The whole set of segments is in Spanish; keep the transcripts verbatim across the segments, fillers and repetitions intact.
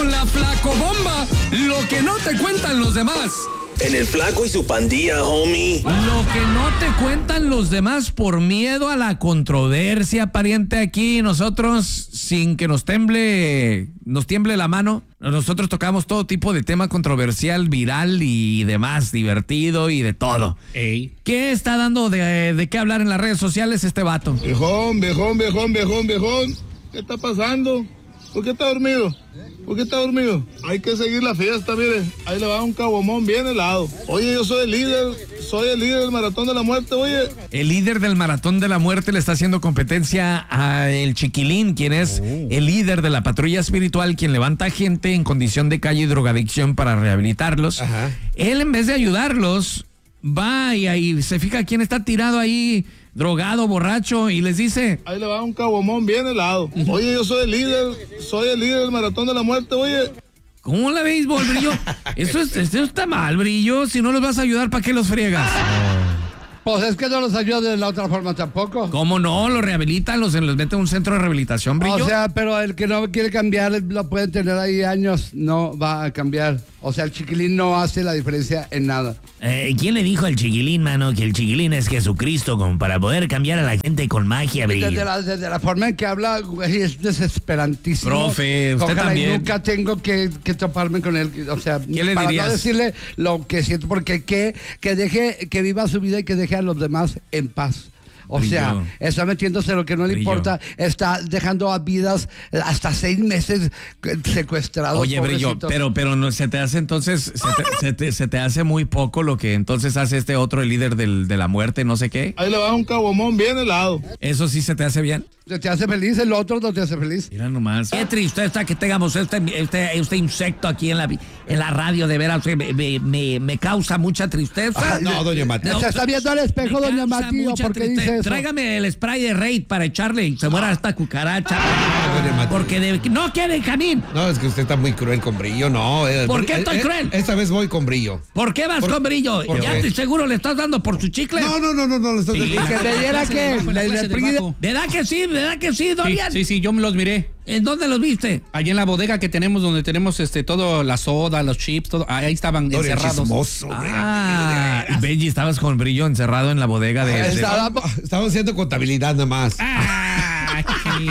con la Flacobomba, lo que no te cuentan los demás. En el Flaco y su pandilla, homie. Lo que no te cuentan los demás por miedo a la controversia, pariente. Aquí nosotros, sin que nos temble, nos tiemble la mano, nosotros tocamos todo tipo de tema controversial, viral y demás, divertido y de todo. Ey. ¿Qué está dando de, de qué hablar en las redes sociales este vato? Viejón, viejón, viejón, viejón, viejón. ¿Qué está pasando? ¿Por qué está dormido? ¿Por qué está dormido? Hay que seguir la fiesta, mire. Ahí le va un cabomón bien helado. Oye, yo soy el líder, soy el líder del Maratón de la Muerte, oye. El líder del Maratón de la Muerte le está haciendo competencia a el Chiquilín, quien es oh. el líder de la patrulla espiritual, quien levanta gente en condición de calle y drogadicción para rehabilitarlos. Ajá. Él, en vez de ayudarlos, va y ahí se fija quién está tirado ahí, drogado, borracho, y les dice... Ahí le va un cabomón bien helado. Oye, yo soy el líder, soy el líder del Maratón de la Muerte, oye. ¿Cómo la veis, Brillo? Eso, es, eso está mal, Brillo. Si no los vas a ayudar, ¿para qué los friegas? Pues es que no los ayuda de la otra forma tampoco. ¿Cómo no? Los rehabilitan, los, los meten a un centro de rehabilitación, Brillo. O sea, pero el que no quiere cambiar, lo puede tener ahí años, no va a cambiar. O sea, el Chiquilín no hace la diferencia en nada. Eh, ¿Quién le dijo al Chiquilín, mano, que el Chiquilín es Jesucristo como para poder cambiar a la gente con magia, Brillo? Desde la, desde la forma en que habla, güey, es desesperantísimo. Profe, usted Ojalá también. Y nunca tengo que, que toparme con él. O sea, ¿qué le para dirías? no decirle lo que siento, porque que, que deje, que viva su vida y que deje a los demás en paz. O Brillo. sea, está metiéndose lo que no le Brillo. importa, está dejando a vidas hasta seis meses secuestrados. Oye, Brillo, pero, pero no, se te hace entonces, se te, se, te, se te hace muy poco lo que entonces hace este otro, el líder del, de la muerte, no sé qué. Ahí le va un cabomón bien helado. ¿Eso sí se te hace bien? Te hace feliz, el otro no te hace feliz. Mira nomás. Qué tristeza que tengamos este, este, este insecto aquí en la, en la radio, de veras, me, me, me, me causa mucha tristeza. Ay, no, doña Mati. Se está viendo al espejo, Me doña causa Mati, ¿o mucha por qué triste- dice eso? Tráigame el spray de Raid para echarle y se muera esta cucaracha. doña Mati. Porque de, no quiere Benjamín. No, es que usted está muy cruel con Brillo, no. eh, ¿Por qué eh, estoy eh, cruel? Esta vez voy con Brillo. ¿Por qué vas ¿Por- con Brillo? por ¿Ya qué? te seguro le estás dando por su chicle? No, no, no, no, no, le estás Sí. Que te diera que La le, clase le de pide- bajo. ¿Verdad que sí? ¿Verdad que sí, Sí, Dorian? sí, sí, yo me los miré. ¿En dónde los viste? Allá en la bodega que tenemos, donde tenemos este todo, la soda, los chips, todo, ahí estaban Dorian, encerrados. chismoso, hombre. Ah, y Benji, estabas con Brillo encerrado en la bodega de... de- Estaba- Estamos haciendo contabilidad nada más. Ah, qué-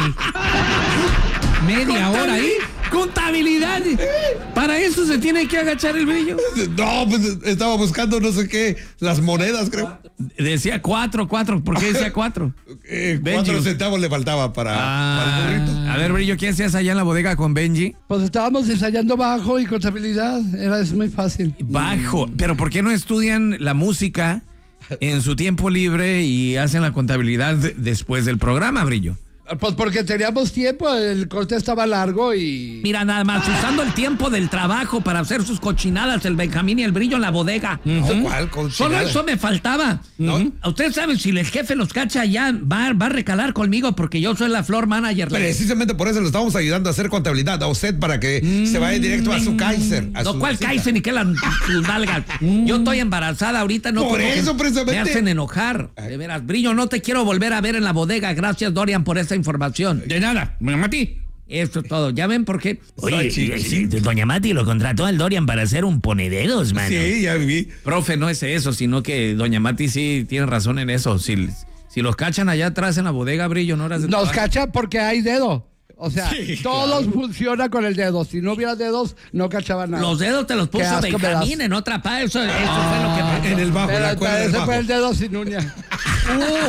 Media hora ahí. ¡Contabilidad! Para eso se tiene que agachar el Brillo. No, pues estaba buscando no sé qué, las monedas, creo. Decía cuatro, cuatro. ¿Por qué decía cuatro? Eh, Benji. cuatro centavos le faltaba para, Ah, para el burrito. a ver, Brillo, ¿qué hacías allá en la bodega con Benji? Pues estábamos ensayando bajo y contabilidad. Era, es muy fácil. Bajo. ¿Pero por qué no estudian la música en su tiempo libre y hacen la contabilidad de- después del programa, Brillo? Pues porque teníamos tiempo, el corte estaba largo y... Mira, nada más, usando el tiempo del trabajo para hacer sus cochinadas, el Benjamín y el Brillo en la bodega. No, ¿cuál? Con Solo chinada. eso me faltaba. ¿No? Ustedes saben, si el jefe los cacha allá, va, va a recalar conmigo porque yo soy la floor manager. Precisamente por eso lo estamos ayudando a hacer contabilidad a usted para que se vaya directo a su Kaiser. a No, su ¿cuál cita. Kaiser ni qué las sus nalgas? Yo estoy embarazada ahorita, no Por como que eso, precisamente. me hacen enojar. De veras, Brillo, no te quiero volver a ver en la bodega. Gracias, Dorian, por esta información. De nada, me Mati. Esto es todo. ¿Ya ven por qué? Oye, sí, doña Mati lo contrató al Dorian para hacer un ponededos, mano. Sí, ya vi. Profe, no es eso, sino que doña Mati sí tiene razón en eso. Si, si los cachan allá atrás en la bodega, Brillo, no horas de Nos trabajo. cacha porque hay dedo. O sea, Sí, todos funciona con el dedo. Si no hubiera dedos, no cachaba nada. Los dedos te los Qué puso asco me das. Benjamín en otra parte. Eso, eso fue lo que pasó. En el bajo, Pero la cuerda del ese bajo. fue el dedo sin uña.